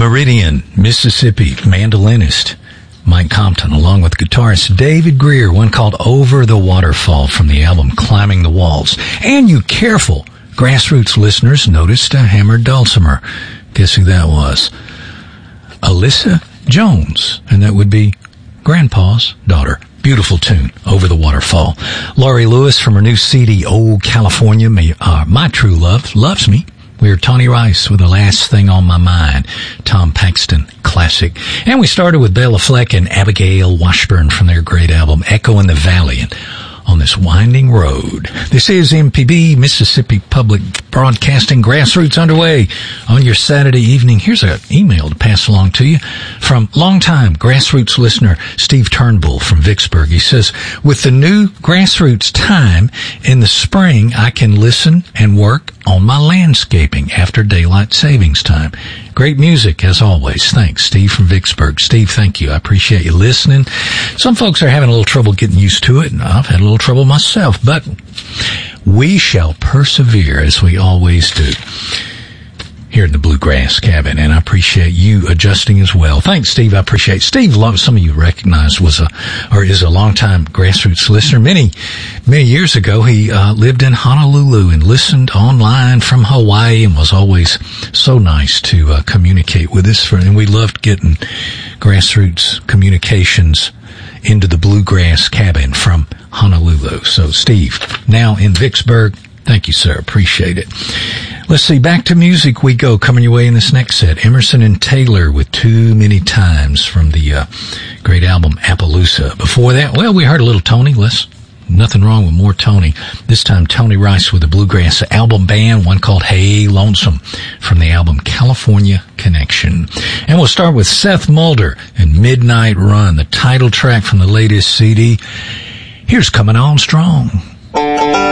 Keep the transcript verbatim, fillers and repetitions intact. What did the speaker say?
Meridian, Mississippi, mandolinist Mike Compton, along with guitarist David Greer, one called Over the Waterfall from the album Climbing the Walls. And you careful Grassroots listeners noticed a hammered dulcimer. Guess who that was? Alyssa Jones, and that would be Grandpa's daughter. Beautiful tune, Over the Waterfall. Laurie Lewis from her new C D, Old California, May, uh, My True Love Loves Me. We're Tony Rice with The Last Thing on My Mind, Tom Paxton classic. And we started with Bela Fleck and Abigail Washburn from their great album, Echo in the Valley, and On This Winding Road. This is M P B, Mississippi Public Broadcasting, Grassroots underway on your Saturday evening. Here's an email to pass along to you from longtime Grassroots listener Steve Turnbull from Vicksburg. He says, with the new Grassroots time in the spring, I can listen and work on my landscaping after daylight savings time. Great music, as always. Thanks, Steve from Vicksburg. Steve, thank you. I appreciate you listening. Some folks are having a little trouble getting used to it, and I've had a little trouble myself, but we shall persevere as we always do here in the Bluegrass Cabin, and I appreciate you adjusting as well. Thanks, Steve. I appreciate it. Steve, some of you recognize, was a, or is a longtime Grassroots listener. Many, many years ago, he uh, lived in Honolulu and listened online from Hawaii and was always so nice to uh, communicate with us. For, and we loved getting Grassroots communications into the Bluegrass Cabin from Honolulu. So, Steve, now in Vicksburg, thank you, sir. Appreciate it. Let's see. Back to music we go. Coming your way in this next set. Emerson and Taylor with Too Many Times from the uh, great album Appaloosa. Before that, well, we heard a little Tony. Let's, nothing wrong with more Tony. This time, Tony Rice with the Bluegrass Album Band, one called Hey Lonesome from the album California Connection. And we'll start with Seth Mulder and Midnight Run, the title track from the latest C D. Here's Coming On Strong.